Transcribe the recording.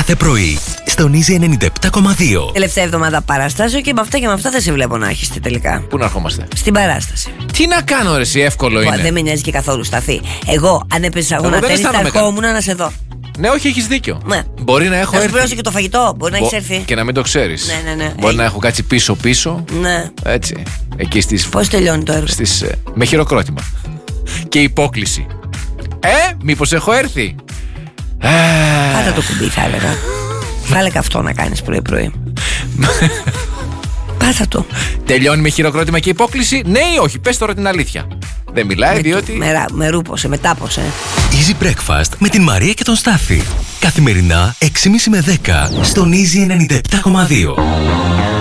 κάθε πρωί στον Easy 97,2. Τελευταία εβδομάδα παραστάσεων και με αυτά δεν σε βλέπω να έχεις τελικά. Πού να ερχόμαστε? Στην παράσταση. Τι να κάνω, ρε, εσύ, εύκολο είναι. Δεν με νοιάζει και καθόλου, Σταθή. Εγώ, αν έπαιζε αγώνα τέννις, θα ερχόμουν να σε δω. Ναι, όχι, έχεις δίκιο. Ναι. Μπορεί να έχω έρθει. έρθει. Να σου και το φαγητό, μπορεί να έχεις έρθει. Και να μην το ξέρεις. Ναι. Μπορεί να έχω κάτσει πίσω. Ναι. Έτσι. Εκεί στις. Πώς τελειώνει το έργο? Με χειροκρότημα. Και υπόκληση. Μήπως έχω έρθει? Πάτα το κουμπί, θα έλεγα. Θα έλεγα αυτό να κάνεις πρωί-πρωί. Πάτα το. Τελειώνει με χειροκρότημα και υπόκληση, ναι ή όχι? Πες τώρα την αλήθεια. Δεν μιλάει, διότι. Με ρούπωσε, με τάπωσε. Easy Breakfast με την Μαρία και τον Στάφη. Καθημερινά 6.30 με 10 στον Easy 97,2.